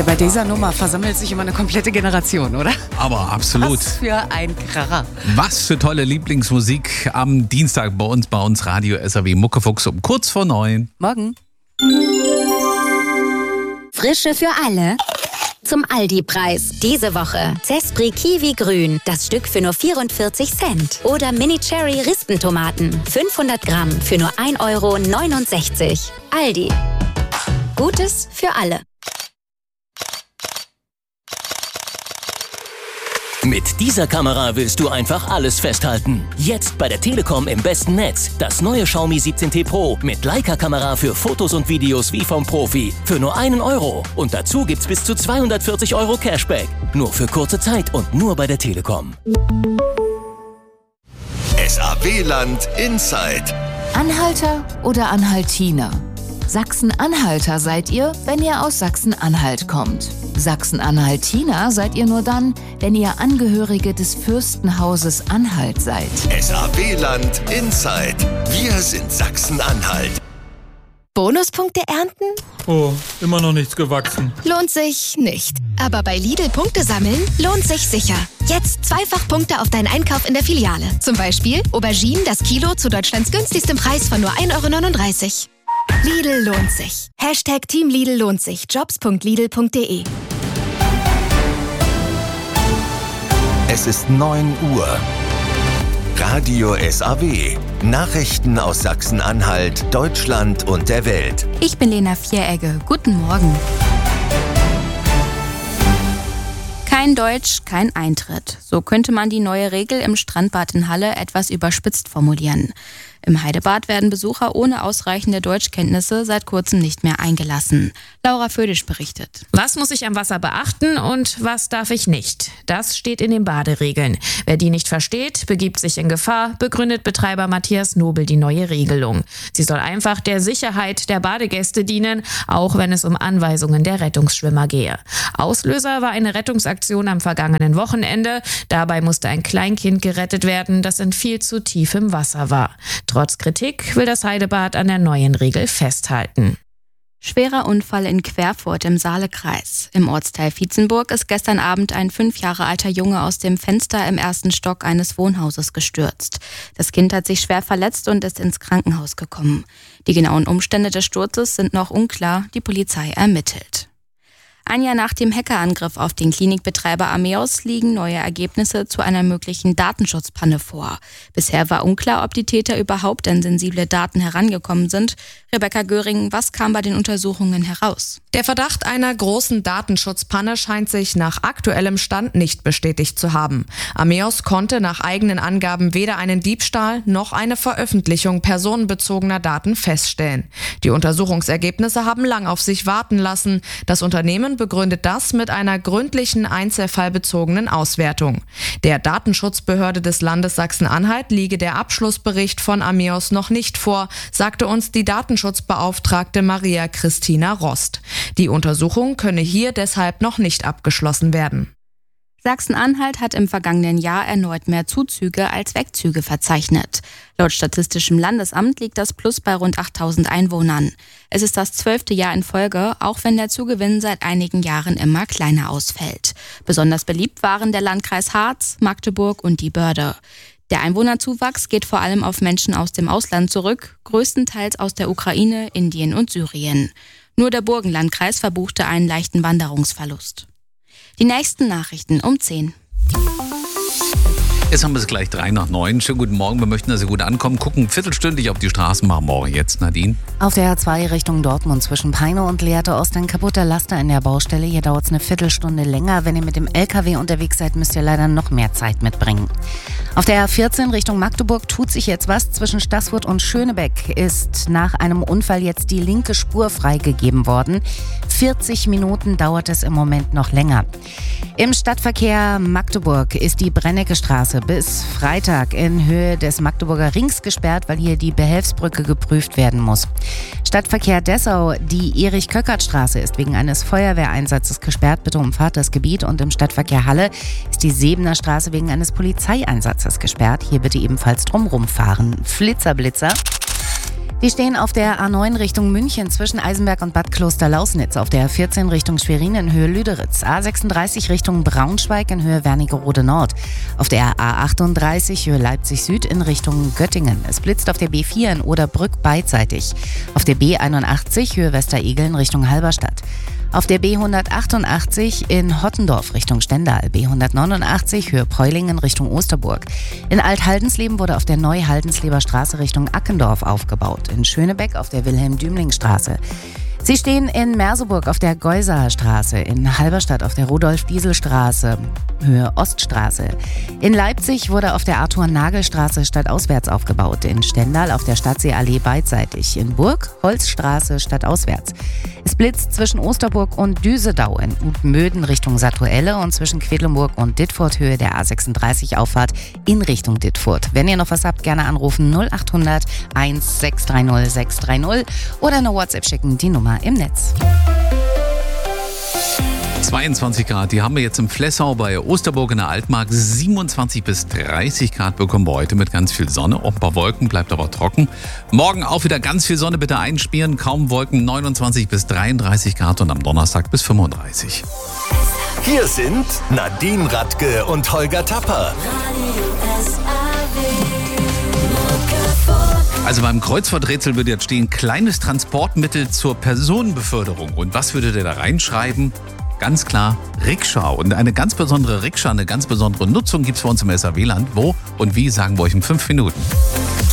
Ey, bei dieser Nummer versammelt sich immer eine komplette Generation, oder? Aber absolut. Was für ein Kracher. Was für tolle Lieblingsmusik am Dienstag bei uns Radio SAW Muckefuchs um kurz vor 9. Morgen. Frische für alle. Zum Aldi-Preis. Diese Woche Zespri Kiwi Grün, das Stück für nur 44 Cent. Oder Mini Cherry Rispentomaten, 500 Gramm für nur 1,69 €. Aldi. Gutes für alle. Mit dieser Kamera willst du einfach alles festhalten. Jetzt bei der Telekom im besten Netz. Das neue Xiaomi 17T Pro mit Leica-Kamera für Fotos und Videos wie vom Profi. Für nur 1 €. Und dazu gibt's bis zu 240 € Cashback. Nur für kurze Zeit und nur bei der Telekom. SAW-Land Inside. Anhalter oder Anhaltiner? Sachsen-Anhalter seid ihr, wenn ihr aus Sachsen-Anhalt kommt. Sachsen-Anhaltiner seid ihr nur dann, wenn ihr Angehörige des Fürstenhauses Anhalt seid. SAW-Land Inside. Wir sind Sachsen-Anhalt. Bonuspunkte ernten? Oh, immer noch nichts gewachsen. Lohnt sich nicht. Aber bei Lidl Punkte sammeln lohnt sich sicher. Jetzt zweifach Punkte auf deinen Einkauf in der Filiale. Zum Beispiel Auberginen das Kilo zu Deutschlands günstigstem Preis von nur 1,39 €. Lidl lohnt sich. Hashtag Team Lidl lohnt sich. Jobs.lidl.de. Es ist 9 Uhr. Radio SAW. Nachrichten aus Sachsen-Anhalt, Deutschland und der Welt. Ich bin Lena Vieregge. Guten Morgen. Kein Deutsch, kein Eintritt. So könnte man die neue Regel im Strandbad in Halle etwas überspitzt formulieren. Im Heidebad werden Besucher ohne ausreichende Deutschkenntnisse seit kurzem nicht mehr eingelassen. Laura Födisch berichtet. Was muss ich am Wasser beachten und was darf ich nicht? Das steht in den Baderegeln. Wer die nicht versteht, begibt sich in Gefahr, begründet Betreiber Matthias Nobel die neue Regelung. Sie soll einfach der Sicherheit der Badegäste dienen, auch wenn es um Anweisungen der Rettungsschwimmer gehe. Auslöser war eine Rettungsaktion am vergangenen Wochenende. Dabei musste ein Kleinkind gerettet werden, das in viel zu tiefem Wasser war. Trotz Kritik will das Heidebad an der neuen Regel festhalten. Schwerer Unfall in Querfurt im Saalekreis. Im Ortsteil Vietzenburg ist gestern Abend ein 5 Jahre alter Junge aus dem Fenster im 1. Stock eines Wohnhauses gestürzt. Das Kind hat sich schwer verletzt und ist ins Krankenhaus gekommen. Die genauen Umstände des Sturzes sind noch unklar, die Polizei ermittelt. Ein Jahr nach dem Hackerangriff auf den Klinikbetreiber Ameos liegen neue Ergebnisse zu einer möglichen Datenschutzpanne vor. Bisher war unklar, ob die Täter überhaupt an sensible Daten herangekommen sind. Rebecca Göring, was kam bei den Untersuchungen heraus? Der Verdacht einer großen Datenschutzpanne scheint sich nach aktuellem Stand nicht bestätigt zu haben. Ameos konnte nach eigenen Angaben weder einen Diebstahl noch eine Veröffentlichung personenbezogener Daten feststellen. Die Untersuchungsergebnisse haben lang auf sich warten lassen. Das Unternehmen begründet das mit einer gründlichen einzelfallbezogenen Auswertung. Der Datenschutzbehörde des Landes Sachsen-Anhalt liege der Abschlussbericht von Ameos noch nicht vor, sagte uns die Datenschutzbeauftragte Maria Christina Rost. Die Untersuchung könne hier deshalb noch nicht abgeschlossen werden. Sachsen-Anhalt hat im vergangenen Jahr erneut mehr Zuzüge als Wegzüge verzeichnet. Laut Statistischem Landesamt liegt das Plus bei rund 8.000 Einwohnern. Es ist das 12. Jahr in Folge, auch wenn der Zugewinn seit einigen Jahren immer kleiner ausfällt. Besonders beliebt waren der Landkreis Harz, Magdeburg und die Börde. Der Einwohnerzuwachs geht vor allem auf Menschen aus dem Ausland zurück, größtenteils aus der Ukraine, Indien und Syrien. Nur der Burgenlandkreis verbuchte einen leichten Wanderungsverlust. Die nächsten Nachrichten um 10. Jetzt haben wir es gleich 3 nach 9. Schönen guten Morgen, wir möchten, dass Sie gut ankommen. Gucken viertelstündig auf die Straßen, machen wir jetzt, Nadine. Auf der A2 Richtung Dortmund zwischen Peine und Lehrte Ost ein kaputter Laster in der Baustelle. Hier dauert es eine Viertelstunde länger. Wenn ihr mit dem LKW unterwegs seid, müsst ihr leider noch mehr Zeit mitbringen. Auf der A14 Richtung Magdeburg tut sich jetzt was. Zwischen Staßfurt und Schönebeck ist nach einem Unfall jetzt die linke Spur freigegeben worden. 40 Minuten dauert es im Moment noch länger. Im Stadtverkehr Magdeburg ist die Brennecke-Straße bis Freitag in Höhe des Magdeburger Rings gesperrt, weil hier die Behelfsbrücke geprüft werden muss. Stadtverkehr Dessau, die Erich-Köckert-Straße ist wegen eines Feuerwehreinsatzes gesperrt. Bitte umfahrt das Gebiet. Und im Stadtverkehr Halle ist die Sebener Straße wegen eines Polizeieinsatzes gesperrt. Hier bitte ebenfalls drumrum fahren. Flitzer, Blitzer. Die stehen auf der A9 Richtung München zwischen Eisenberg und Bad Kloster-Lausnitz, auf der A14 Richtung Schwerin in Höhe Lüderitz, A36 Richtung Braunschweig in Höhe Wernigerode Nord, auf der A38 Höhe Leipzig Süd in Richtung Göttingen. Es blitzt auf der B4 in Oderbrück beidseitig, auf der B81 Höhe Westeregel in Richtung Halberstadt. Auf der B188 in Hottendorf Richtung Stendal, B189 Höhe Preulingen Richtung Osterburg. In Alt-Haldensleben wurde auf der Neu-Haldensleber Straße Richtung Ackendorf aufgebaut. In Schönebeck auf der Wilhelm-Dümling-Straße. Sie stehen in Merseburg auf der Geusaer Straße, in Halberstadt auf der Rudolf-Diesel-Straße, Höhe Oststraße. In Leipzig wurde auf der Arthur-Nagel-Straße stadtauswärts aufgebaut, in Stendal auf der Stadtseeallee beidseitig, in Burg Holzstraße stadtauswärts. Es blitzt zwischen Osterburg und Düsedau, in Utmöden Richtung Satuelle und zwischen Quedlinburg und Dittfurt Höhe der A36 Auffahrt in Richtung Dittfurt. Wenn ihr noch was habt, gerne anrufen 0800 1630 630 oder eine WhatsApp schicken, die Nummer im Netz. 22 Grad, die haben wir jetzt im Flessau bei Osterburg in der Altmark. 27 bis 30 Grad bekommen wir heute mit ganz viel Sonne. Auch ein paar Wolken, bleibt aber trocken. Morgen auch wieder ganz viel Sonne, bitte einspielen. Kaum Wolken, 29 bis 33 Grad und am Donnerstag bis 35. Hier sind Nadine Radke und Holger Tapper. Also beim Kreuzworträtsel würde jetzt stehen, kleines Transportmittel zur Personenbeförderung. Und was würdet ihr da reinschreiben? Ganz klar Rikscha. Und eine ganz besondere Rikscha, eine ganz besondere Nutzung gibt es bei uns im SAW-Land. Wo und wie, sagen wir euch in 5 Minuten.